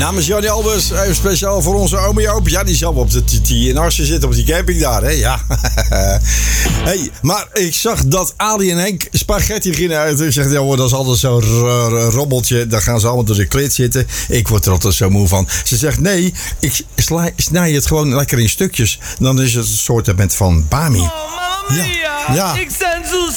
Namens Johnny Albers, even speciaal voor onze oom Joop. Ja, die zal op de TT in Arsen zitten op die camping daar, hè? Ja. Hey, maar ik zag dat Ali en Henk spaghetti gingen uit. Ik zeg, ja hoor, dat is altijd zo'n robbeltje. Dan gaan ze allemaal door de klit zitten. Ik word er altijd zo moe van. Ze zegt, nee, ik snij het gewoon lekker in stukjes. Dan is het een soort van bami. Oh, mamma mia! Ja. Ik ben zo